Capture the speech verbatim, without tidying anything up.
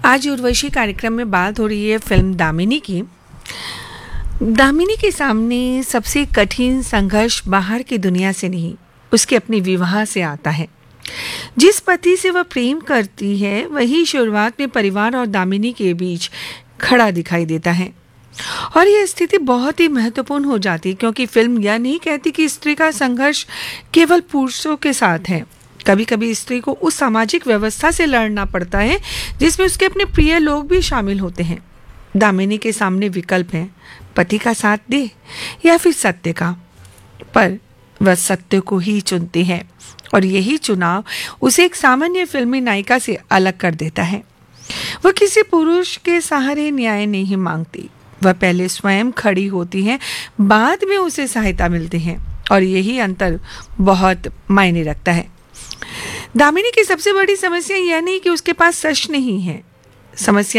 आज उर्वशी कार्यक्रम में बात हो रही है फिल्म दामिनी की। दामिनी के सामने सबसे कठिन संघर्ष बाहर की दुनिया से नहीं, उसके अपने विवाह से आता है। जिस पति से वह प्रेम करती है वही शुरुआत में परिवार और दामिनी के बीच खड़ा दिखाई देता है। और यह स्थिति बहुत ही महत्वपूर्ण हो जाती है क्योंकि फिल्म यह नहीं कहती कि स्त्री का संघर्ष केवल पुरुषों के साथ है। कभी कभी स्त्री को उस सामाजिक व्यवस्था से लड़ना पड़ता है जिसमें उसके अपने प्रिय लोग भी शामिल होते हैं। दामिनी के सामने विकल्प है, पति का साथ दे या फिर सत्य का, पर वह सत्य को ही चुनती है और यही चुनाव उसे एक सामान्य फिल्मी नायिका से अलग कर देता है। वह किसी पुरुष के सहारे न्याय नहीं मांगती, वह पहले स्वयं खड़ी होती है, बाद में उसे सहायता मिलती है और यही अंतर बहुत मायने रखता है। दामिनी की सबसे बड़ी समस्या यह नहीं कि उसके पास सच नहीं है, समस्या